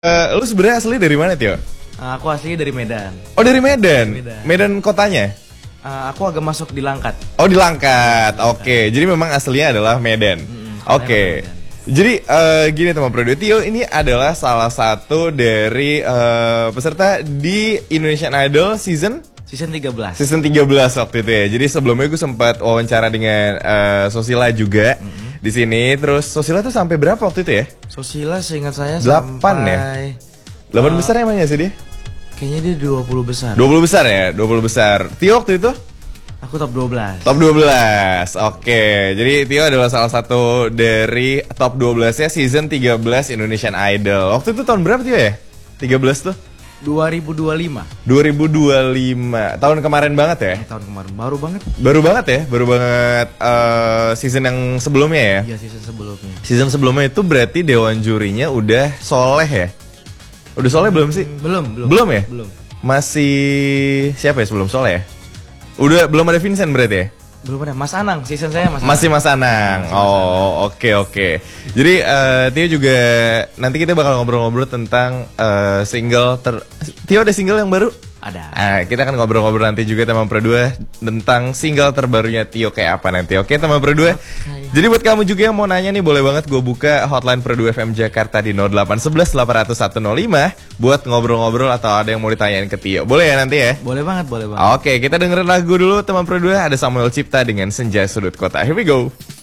Lu sebenarnya asli dari mana, Tio? Aku asli dari Medan. Oh, dari Medan. Medan. Medan kotanya? Aku agak masuk di Langkat. Oh, di Langkat. Oke. Jadi memang aslinya adalah Medan. Oke. Medan. Jadi gini teman Pro 2, Tio ini adalah salah satu dari peserta di Indonesian Idol season Season 13. 13 waktu itu ya. Jadi sebelumnya gue sempat wawancara dengan Sosila juga di sini. Terus Sosila tuh sampai berapa waktu itu ya? Sosila seingat saya 8 ya? 8 besar emangnya sih dia? Kayaknya dia 20 besar. 20 besar ya? 20 besar. Tio waktu itu? Aku top 12. Top 12. Oke. Jadi Tio adalah salah satu dari top 12 ya season 13 Indonesian Idol. Waktu itu tahun berapa Tio ya? 13 tuh? 2025. 2025. Tahun kemarin banget ya? Tahun kemarin baru banget. Baru banget ya? Baru banget season yang sebelumnya ya? Iya, season sebelumnya. Season sebelumnya itu berarti dewan jurinya udah soleh ya? Udah soleh belum sih? Belum. Belum ya? Belum. Masih siapa ya sebelum soleh ya? Udah belum ada Vincent berarti ya? Belum ada. Mas Anang, season saya Mas Anang. Masih Mas Anang. Oh, oke. Jadi Tio juga nanti kita bakal ngobrol-ngobrol tentang single Tio ada single yang baru? Ada. Kita akan ngobrol-ngobrol nanti juga teman Pro 2 tentang single terbarunya Tio kayak apa nanti. Oke, teman Pro 2. Jadi buat kamu juga yang mau nanya nih boleh banget gue buka hotline Pro 2 FM Jakarta di 0811 800 105 buat ngobrol-ngobrol atau ada yang mau ditanyain ke Tio. Boleh ya nanti ya? Boleh banget. Oke, kita dengerin lagu dulu teman Pro 2. Ada Samuel Cipta dengan Senja Sudut Kota. Here we go.